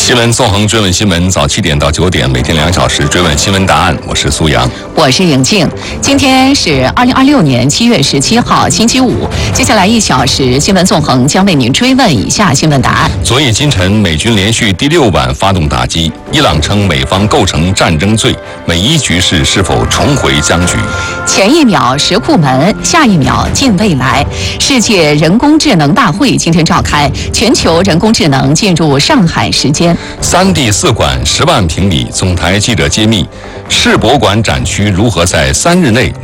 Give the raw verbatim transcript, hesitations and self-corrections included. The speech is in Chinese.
新闻纵横追问新闻，早七点到九点，每天两小时追问新闻答案。我是苏阳， 我是颖静。今天是二零二六年七月十七号，星期五。接下来一小时，新闻纵横将为您追问以下新闻答案。 昨夜今晨，美军连续第六晚发动打击，伊朗称美方构成战争罪，美伊局势是否重回僵局？ 前一秒石库门，下一秒近未来。世界人工智能大会今天召开，全球人工智能进入上海时间。 三 D 四馆十万平米，总台记者揭秘世博馆展区如何在三日内